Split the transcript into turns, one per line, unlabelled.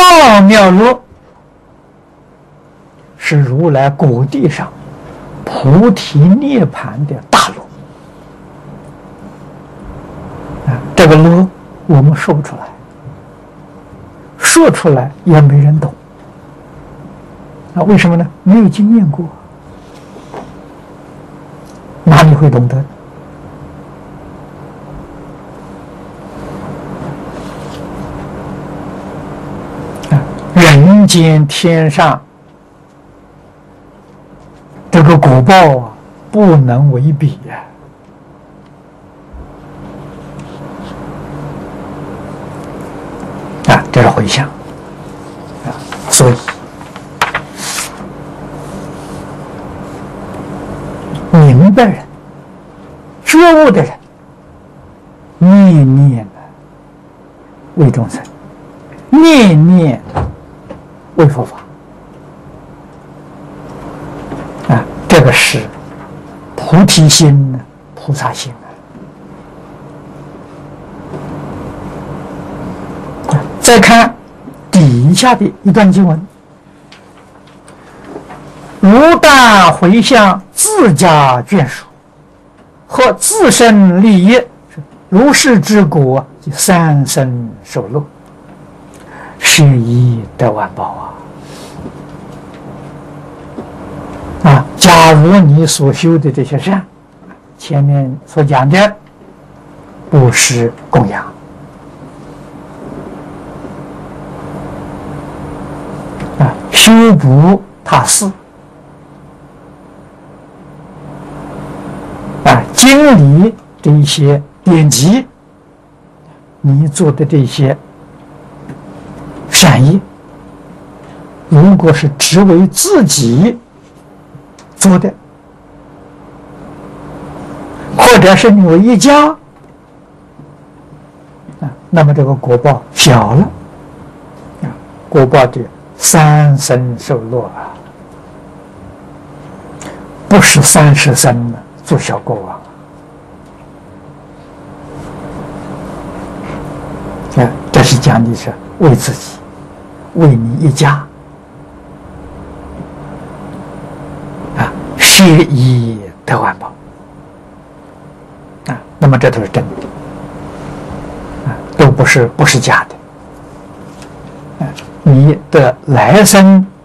妙妙乐是如来果地上菩提涅盘的大乐这个乐我们说不出来，说出来也没人懂为什么呢？没有经验过，哪里会懂得？人间天上这个果报不能为比这是回向所以明白人、觉悟的人，念念为众生，念念为佛法这个是菩提心菩萨心再看底下的一段经文，如但回向自家眷属和自身利益，如是之果，即三生受乐，是以得万报假如你所修的这些善，前面所讲的布施供养修补他寺经理这一些典籍，你做的这些善业，如果是只为自己做的，或者是你为一家那么这个果报小了果报的三生受乐不是30生做小国王这是讲的是为自己，为你一家是以得万报那么这都是真的都不是假的你的来生